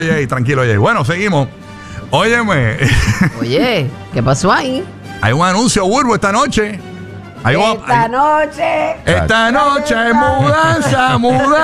Oye, tranquilo, oye. Bueno, seguimos. Óyeme. Oye, ¿qué pasó ahí? Hay un anuncio, Burbu, esta noche. Esta noche es mudanza.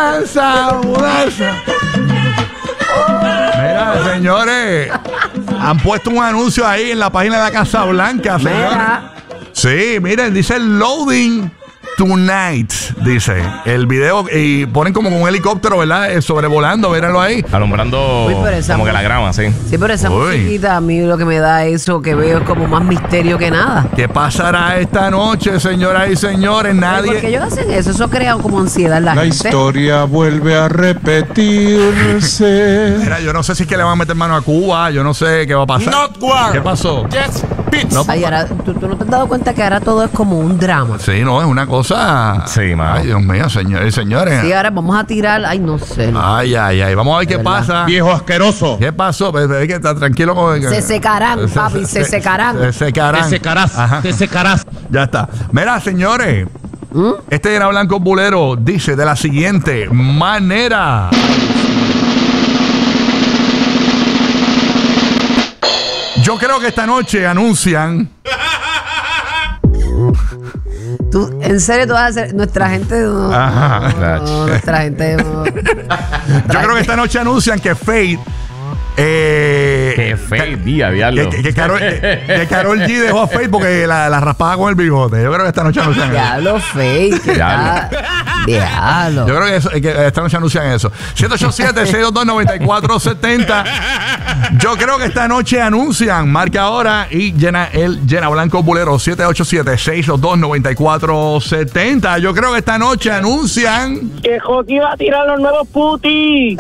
Mira, señores, han puesto un anuncio ahí en la página de la Casa Blanca, señores. Mira. Sí, miren, dice loading tonight, dice el video, y ponen como un helicóptero, ¿verdad? Sobrevolando, mírenlo ahí. Alumbrando como que la grama, sí. Sí, pero esa Uy. musiquita a mí lo que me da eso que veo es como más misterio que nada. ¿Qué pasará esta noche, señoras y señores? ¿Por qué ellos hacen eso? Eso crea como ansiedad en la La gente. historia vuelve a repetirse. Mira, yo no sé si es que le van a meter mano a Cuba, yo no sé qué va a pasar. Not war. ¿Qué pasó? Yes, bitch. No, Ay, ahora, ¿tú no te has dado cuenta que ahora todo es como un drama? sí, no, es una cosa. Sí, mano. Ay, Dios mío, señores y señores. Sí, ahora vamos a tirar, ay, no sé. Ay, vamos a ver qué verdad. pasa. Viejo asqueroso. ¿Qué pasó? Que está tranquilo con Se secarán, papi, se secarán. Se secarán. Te secarás. Ajá. Te secarás. Ya está. Mira, señores, este Llena Blanco Bulero dice de la siguiente manera. Yo creo que esta noche anuncian. Tú, en serio, tú vas a hacer. Nuestra gente. No, Ajá. no, nuestra gente. No. Yo creo que esta noche anuncian que Fate. Qué feo día, diablo. Que Karol G dejó a Faith porque la raspaba con el bigote. Yo creo que esta noche anuncian eso. Diablo fake. Diablo. Yo creo que esta noche anuncian eso. 787-622-9470. Yo creo que esta noche anuncian. Marca ahora y Llena Blanco Bulero 787-622-9470. Yo creo que esta noche anuncian. Que Jockey va a tirar los nuevos putis.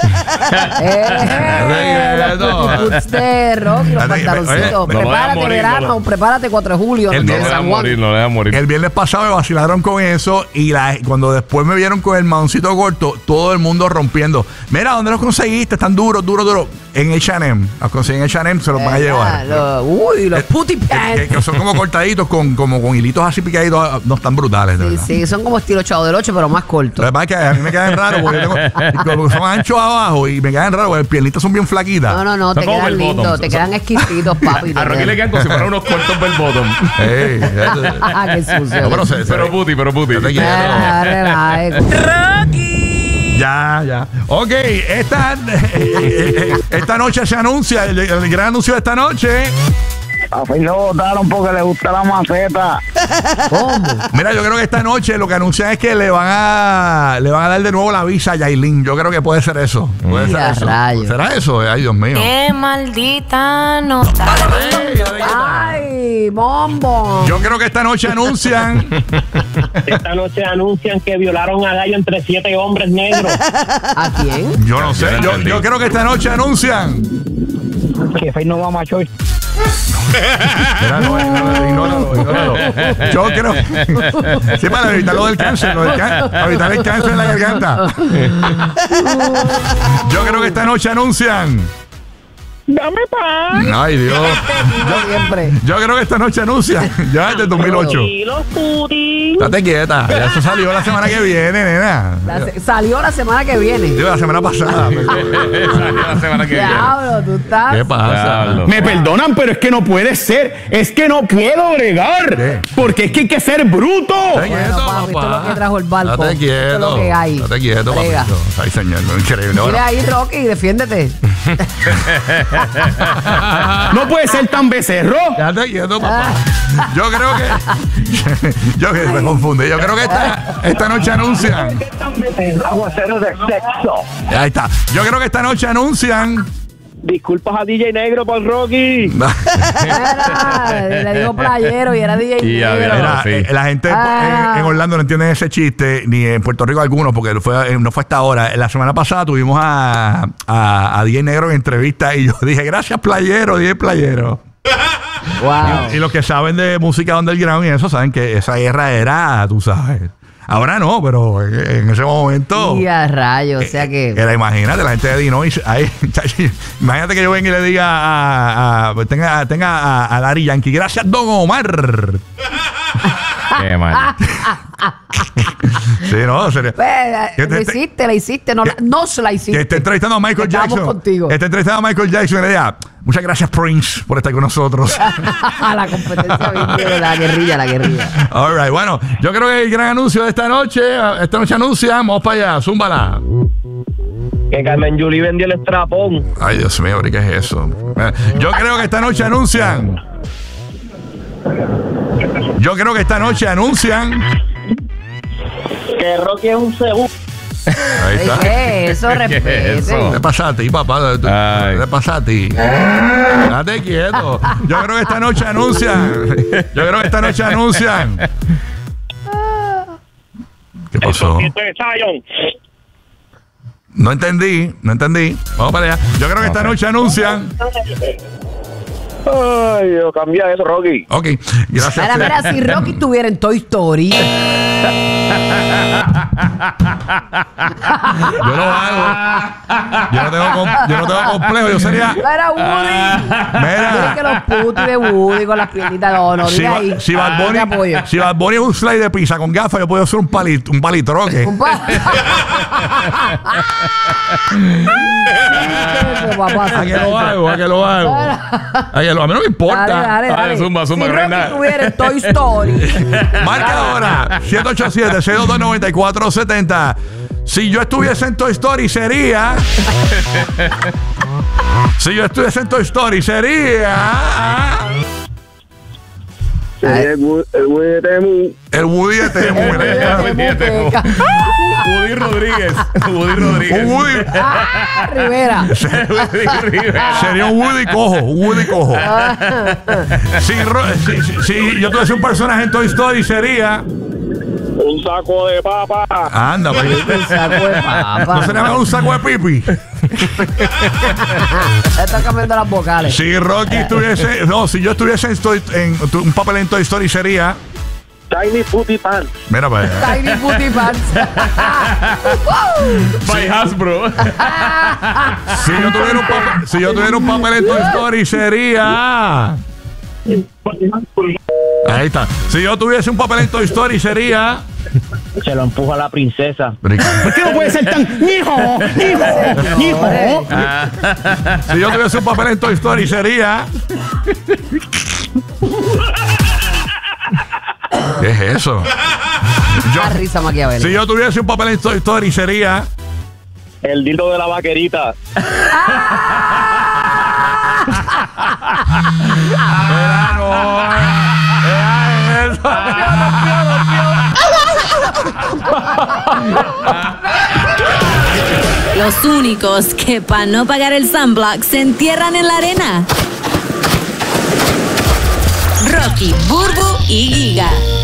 De Rocky, los pantaloncitos. Oye, Prepárate, verano. Prepárate 4 de julio. El No de le San dejan Juan. morir, no le dejan morir. El viernes pasado me vacilaron con eso y cuando después me vieron con el maoncito corto, todo el mundo rompiendo. Mira, ¿dónde los conseguiste? Están duros. En H&M. Los conseguí en H&M, se los van a llevar. Uy, los putty pants. Que son como cortaditos como con hilitos así picaditos. No están brutales, de Sí, verdad. sí, son como estilo Chavo del 8, pero más Lo cortos. que pasa es que a mí me quedan raros porque como son anchos abajo y me quedan raros porque las piernitas son bien flaquitas. No, te Son como quedan bell lindos, bottoms. te quedan exquisitos, papi. A Rocky le quedan como si fueran unos cortos bell bottom. Ey, Qué sucio. no, pero Pero puti. yo te quiero. Relaje. Ya. Ok, esta noche se anuncia, el gran anuncio de esta noche. A Faith lo votaron porque le gusta la maceta. ¿Cómo? Mira, yo creo que esta noche lo que anuncian es que le van a dar de nuevo la visa a Yailin. Yo creo que puede ser eso. Puede ser Ya, eso. rayos. ¿Será eso? Ay, Dios mío. Qué maldita nota. Ay, bombo. Yo creo que esta noche anuncian. Esta noche anuncian que violaron a Gallo entre 7 hombres negros. ¿A quién? Yo no sé. Yo creo que esta noche anuncian. Que Faith no va a macho. Mira, ignóralo. Yo creo. Sí, para evitar lo del cáncer, para evitar el cáncer en la garganta. Yo creo que esta noche anuncian. Dame paz. Ay, Dios. Siempre. Yo creo que esta noche anuncian. Ya desde 2008. Y los putis. Date quieta. Ya eso salió la semana que viene, nena. Salió la semana que viene. Digo, la semana pasada. La semana que viene. Diablo, tú estás. ¿Qué pasa? Diablo. Me perdonan, pero es que no puede ser. Es que no puedo bregar. ¿Qué? Porque es que hay que ser bruto. Date Bueno, quieto, papi, esto es lo que trajo el barco. Date Esto es quieto. lo que hay. Date quieto, Brega. papito. Ay, señor, increíble. Mira ahí, Rocky, defiéndete. No puede ser tan becerro. Date quieto, papá. Yo creo que. Yo que me confundí. Yo creo que esta noche anuncian. Aguacero de sexo. Ahí está. Yo creo que esta noche anuncian. Disculpas a DJ Negro por Rocky. Era, le digo playero y era DJ Y negro. Mira, sí. la gente en Orlando no entiende ese chiste, ni en Puerto Rico algunos, porque no fue hasta ahora. La semana pasada tuvimos a DJ Negro en entrevista y yo dije, gracias playero, DJ playero. Wow. Y los que saben de música underground y eso saben que esa guerra era, tú sabes. Ahora no, pero en ese momento. Y a rayos, o sea que. Imagínate, la gente de Dinois. Imagínate que yo venga y le diga tenga a Daddy Yankee. Gracias, Don Omar. Qué mal. Sí, no, sería. La hiciste, no se la hiciste. Que esté entrevistando a Michael Estamos Jackson. contigo. Esté entrevistando a Michael Jackson y le diga, muchas gracias, Prince, por estar con nosotros. La competencia de la guerrilla. All right, bueno, yo creo que el gran anuncio de esta noche anuncian, vamos para allá, zúmbala. Que Carmen Yulín vendió el estrapón. Ay, Dios mío, ¿qué es eso? Yo creo que esta noche anuncian. Que Rocky es un segundo. Ahí está. ¿Qué es eso? ¿Qué es Respete. eso? ¿Qué pasa a ti, papá? Ay. ¿Qué pasa a ti? Date quieto. Yo creo que esta noche anuncian. ¿Qué pasó? No entendí. Vamos para allá. Yo creo que esta noche anuncian. Ay, Dios, cambia eso, Rocky. Ok, gracias. Mira, si Rocky estuviera en Toy Story. Yo lo hago. Yo no tengo complejo. Yo sería. Era Woody. Mira. Que los putos de Woody con las piernitas. No, Si diga ahí. Bad Te apoyo. Bunny es un slide de pizza con gafas, yo puedo hacer un palitroque. ¿A qué lo hago? A mí no me importa. Dale. Zumba, Si no hay Rocky nada. estuviera en Toy Story. Marca ahora 787-622-9470. Si yo estuviese en Toy Story sería. El Woody de Temu. Woody Rodríguez. Un Woody. Rivera. Sería un Woody cojo. Si yo tuviese un personaje en Toy Story sería. un saco de papa. Anda, pa' allá. Un saco de papa. ¿No sería mejor un saco de pipi? Está cambiando las vocales. Si Rocky estuviese. No, si yo estuviese en un papel en Toy Story sería. Tiny Putty Pants. Mira para allá. Tiny Putty Pants. By Hasbro. Si yo tuviera un papel en Toy Story sería. Ahí está. Si yo tuviese un papel en Toy Story sería. Se lo empuja a la princesa. ¿Por qué no puede ser tan hijo? Si yo tuviese un papel en Toy Story sería. ¿Qué es eso? La risa maquiavélica. Si yo tuviese un papel en Toy Story sería. El dildo de la vaquerita. Los únicos que para no pagar el sunblock se entierran en la arena. Rocky, Burbu y Giga.